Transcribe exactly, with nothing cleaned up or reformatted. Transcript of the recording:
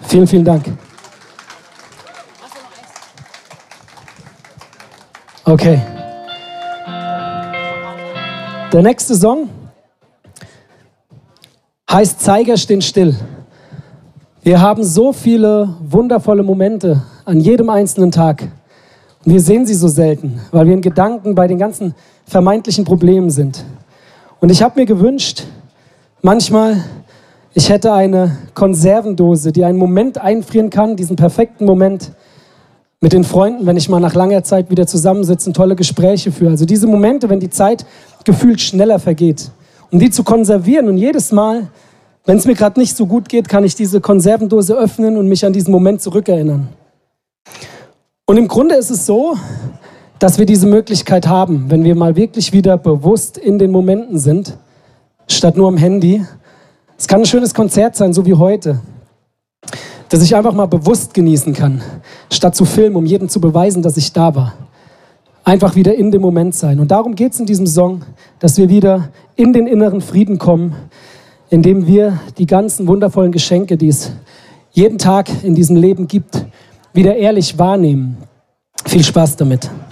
Vielen, vielen Dank. Okay. Der nächste Song heißt Zeiger stehen still. Wir haben so viele wundervolle Momente an jedem einzelnen Tag. Und wir sehen sie so selten, weil wir in Gedanken bei den ganzen vermeintlichen Problemen sind. Und ich habe mir gewünscht, manchmal, ich hätte eine Konservendose, die einen Moment einfrieren kann, diesen perfekten Moment mit den Freunden, wenn ich mal nach langer Zeit wieder zusammensitze und tolle Gespräche führe. Also diese Momente, wenn die Zeit gefühlt schneller vergeht. Um die zu konservieren und jedes Mal, wenn es mir gerade nicht so gut geht, kann ich diese Konservendose öffnen und mich an diesen Moment zurückerinnern. Und im Grunde ist es so, dass wir diese Möglichkeit haben, wenn wir mal wirklich wieder bewusst in den Momenten sind, statt nur am Handy. Es kann ein schönes Konzert sein, so wie heute, dass ich einfach mal bewusst genießen kann, statt zu filmen, um jedem zu beweisen, dass ich da war. Einfach wieder in dem Moment sein. Und darum geht es in diesem Song, dass wir wieder in den inneren Frieden kommen, indem wir die ganzen wundervollen Geschenke, die es jeden Tag in diesem Leben gibt, wieder ehrlich wahrnehmen. Viel Spaß damit.